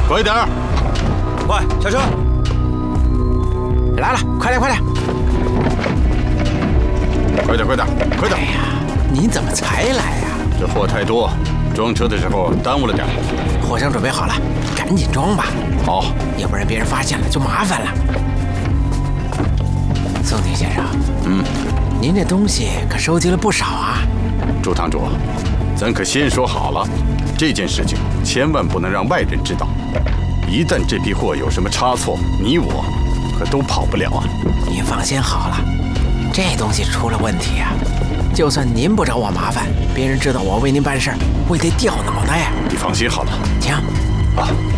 快点儿！ 快下车！ 来了，快点，快点！ 快点，快点，快点！ 哎呀，你怎么才来呀？ 这货太多，装车的时候耽误了点。 货箱准备好了，赶紧装吧。 好， 要不然别人发现了就麻烦了。宋景先生，您这东西可收集了不少啊。 朱堂主，咱可先说好了，这件事情千万不能让外人知道。一旦这批货有什么差错，你我可都跑不了啊。 您放心好了，这东西出了问题啊，就算您不找我麻烦，别人知道我为您办事儿，我也得掉脑袋呀。 你放心好了。 请。 啊。